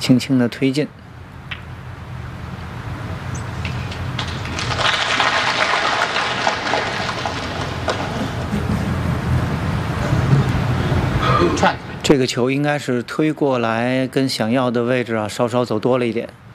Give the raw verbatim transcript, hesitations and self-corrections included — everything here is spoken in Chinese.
轻轻的推进。这个球应该是推过来，跟想要的位置啊稍稍走多了一点。